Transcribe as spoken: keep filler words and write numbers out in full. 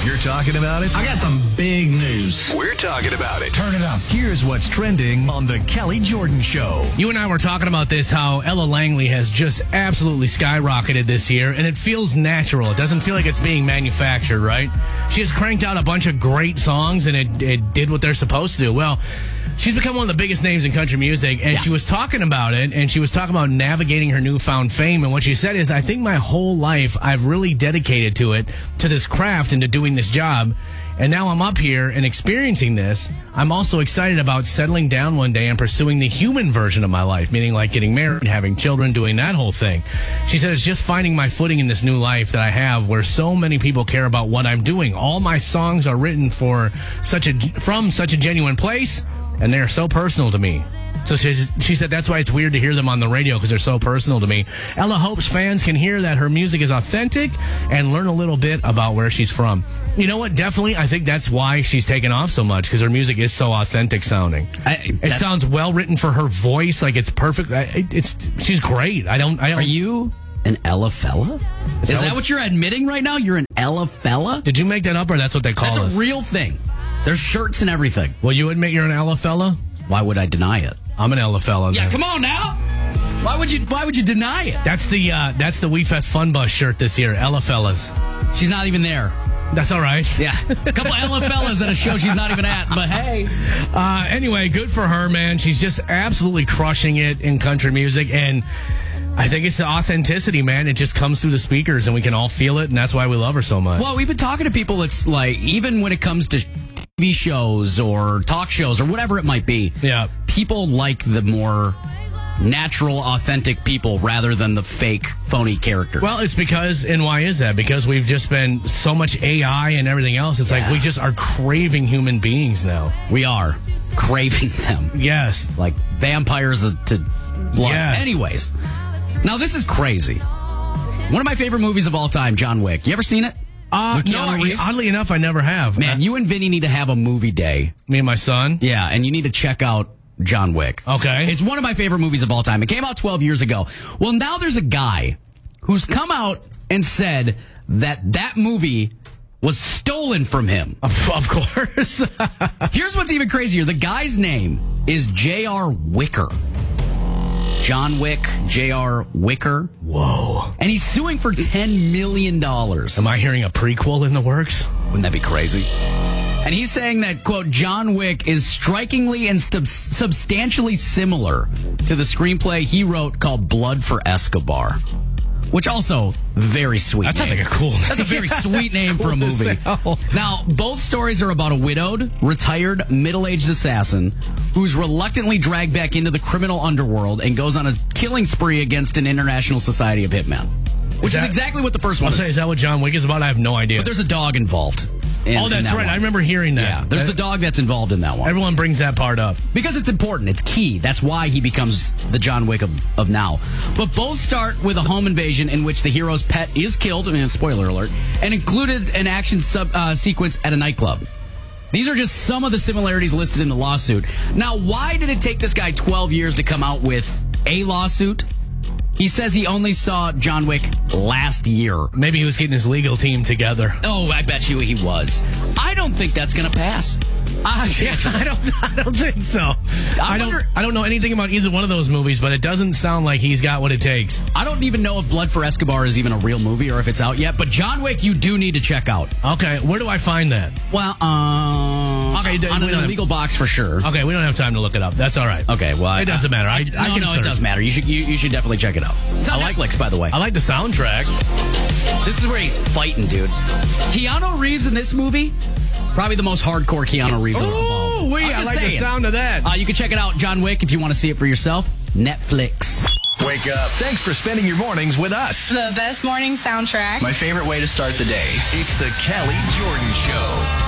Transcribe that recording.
You're talking about it? I got some big news. We're talking about it. Turn it up. Here's what's trending on the Kelly Jordan Show. You and I were talking about this, how Ella Langley has just absolutely skyrocketed this year, and it feels natural. It doesn't feel like it's being manufactured, right? She has cranked out a bunch of great songs, and it, it did what they're supposed to do. Well, she's become one of the biggest names in country music, and yeah. she was talking about it, and she was talking about navigating her newfound fame, and what she said is, I think my whole life I've really dedicated to it, to this craft and to doing this job, and now I'm up here and experiencing this. I'm also excited about settling down one day and pursuing the human version of my life, meaning like getting married, having children, doing that whole thing. She said, it's just finding my footing in this new life that I have where so many people care about what I'm doing. All my songs are written for such a, from such a genuine place, and they're so personal to me. So she, she said that's why it's weird to hear them on the radio, because they're so personal to me. Ella hopes fans can hear that her music is authentic and learn a little bit about where she's from. You know what? Definitely, I think that's why she's taken off so much, because her music is so authentic sounding. I, it sounds well written for her voice, like it's perfect. I, it's she's great. I don't. I don't Are you an Ella fella? Is, is that, that what, what you're admitting right now? You're an Ella fella? Did you make that up, or that's what they call that's us? That's a real thing. There's shirts and everything. Will you admit you're an Ella fella? Why would I deny it? I'm an Ella fella. Yeah, man. come on now. Why would you? Why would you deny it? That's the uh, that's the We Fest Fun Bus shirt this year, Ella fellas. She's not even there. That's all right. Yeah, a couple of Ella fellas at a show she's not even at. But hey, uh, anyway, good for her, man. She's just absolutely crushing it in country music, and I think it's the authenticity, man. It just comes through the speakers, and we can all feel it, and that's why we love her so much. Well, we've been talking to people. It's like, even when it comes to T V shows or talk shows or whatever it might be, yeah, people like the more natural, authentic people rather than the fake, phony characters. Well, it's because, and why is that? Because we've just been so much A I and everything else. It's yeah. like we just are craving human beings now. We are craving them. Yes. Like vampires to blood. Yes. Anyways, now this is crazy. One of my favorite movies of all time, John Wick. You ever seen it? Uh, no, oddly enough, I never have. Man, uh, you and Vinny need to have a movie day. Me and my son? Yeah, and you need to check out John Wick. Okay. It's one of my favorite movies of all time. It came out twelve years ago. Well, now there's a guy who's come out and said that that movie was stolen from him. Of, of course. Here's what's even crazier. The guy's name is J R Wicker. John Wick, J R Wicker. Whoa. And he's suing for ten million dollars. Am I hearing a prequel in the works? Wouldn't that be crazy? And he's saying that, quote, John Wick is strikingly and sub- substantially similar to the screenplay he wrote called Blood for Escobar. Which also, very sweet That sounds name. like a cool name. That's a very sweet name cool for a movie. Now, both stories are about a widowed, retired, middle-aged assassin who's reluctantly dragged back into the criminal underworld and goes on a killing spree against an international society of hitmen. Which is, that, is exactly what the first one I'll is. Say, is that what John Wick is about? I have no idea. But there's a dog involved. In, oh, that's that right. One. I remember hearing that. Yeah, there's that, the dog that's involved in that one. Everyone brings that part up. Because it's important. It's key. That's why he becomes the John Wick of, of now. But both start with a home invasion in which the hero's pet is killed, I mean, spoiler alert, and included an action sub, uh, sequence at a nightclub. These are just some of the similarities listed in the lawsuit. Now, why did it take this guy twelve years to come out with a lawsuit? He says he only saw John Wick last year. Maybe he was getting his legal team together. Oh, I bet you he was. I don't think that's going to pass. Uh, yeah, I don't. I don't think so. I, I don't. Wonder, I don't know anything about either one of those movies, but it doesn't sound like he's got what it takes. I don't even know if Blood for Escobar is even a real movie or if it's out yet. But John Wick, you do need to check out. Okay, where do I find that? Well, um, okay, on an illegal box for sure. Okay, we don't have time to look it up. That's all right. Okay, well, it doesn't matter. I, no, I no, it does matter. You should, you, you should definitely check it out. It's on Netflix, by the way. I like the soundtrack. This is where he's fighting, dude. Keanu Reeves in this movie. Probably the most hardcore Keanu Reeves of all. Ooh, wee, I like saying. the sound of that. Uh, you can check it out, John Wick, if you want to see it for yourself. Netflix. Wake up. Thanks for spending your mornings with us. The best morning soundtrack. My favorite way to start the day. It's the Kelly Jordan Show.